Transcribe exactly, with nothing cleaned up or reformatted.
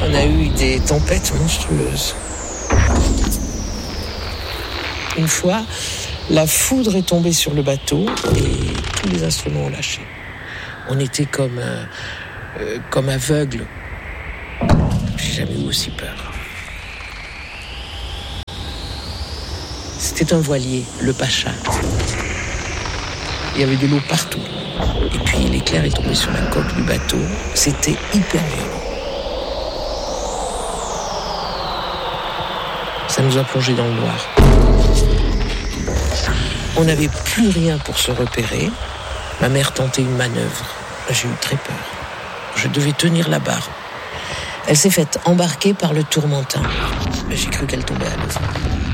On a eu des tempêtes monstrueuses. Une fois, la foudre est tombée sur le bateau et tous les instruments ont lâché. On était comme, euh, euh, comme aveugles. J'ai jamais eu aussi peur. C'était un voilier, le Pacha. Il y avait de l'eau partout. Et puis l'éclair est tombé sur la coque du bateau. C'était hyper violent. Ça nous a plongés dans le noir. On n'avait plus rien pour se repérer. Ma mère tentait une manœuvre. J'ai eu très peur. Je devais tenir la barre. Elle s'est faite embarquer par le tourmentin. J'ai cru qu'elle tombait à l'eau.